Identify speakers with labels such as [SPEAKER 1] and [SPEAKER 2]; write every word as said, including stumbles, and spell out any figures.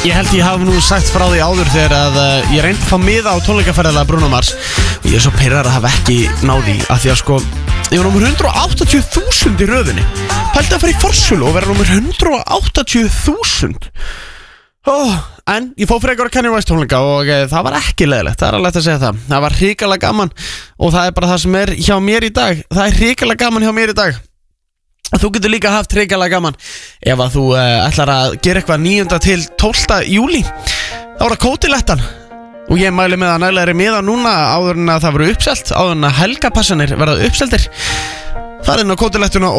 [SPEAKER 1] Ég held ég hafi nú sagt frá því áður þegar að uh, ég reyndi að fá miða á tónleikaferðalega Bruno Mars og ég er svo pirrar að hafa ekki náði af því að sko ég var nummer hundrað og áttatíu þúsund í röðinni. Pældi að fara í forsölu og vera nummer hundrað og áttatíu þúsund. Oh, en ég fór frekar að Kanye West tónleika og e, það var ekki leiðilegt, það er alveg að segja það. Það var hrikalega gaman og það er bara það sem er hjá mér í dag. Það er hrikalega gaman hjá mér í dag. Þú getur líka haft hrikalega gaman ef að þú uh, ætlar að gera eitthvað níunda til tólfta júlí. Þá er það kótilettan og ég mæli með að næglega er miða núna áður en að það veru uppselt, áður en að helgapassanir verða uppseltir. Það er inn á kótilettuna og